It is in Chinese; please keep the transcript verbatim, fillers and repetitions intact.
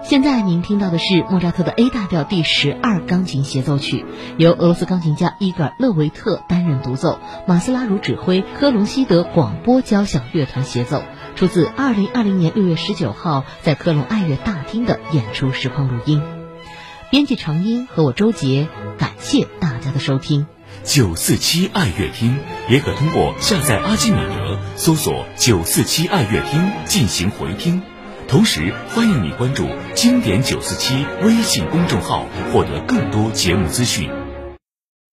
现在您听到的是莫扎特的 A 大调第十二钢琴协奏曲，由俄罗斯钢琴家伊戈尔·勒维特担任独奏，马斯拉茹指挥，科隆西德广播交响乐团协奏，出自二零二零年六月十九号在科隆爱乐大厅的演出实况录音。编辑长音和我周杰，感谢大家的收听。 九四七爱乐厅也可通过下载阿基米德，搜索九四七爱乐厅进行回听。同时欢迎你关注经典九四七微信公众号，获得更多节目资讯。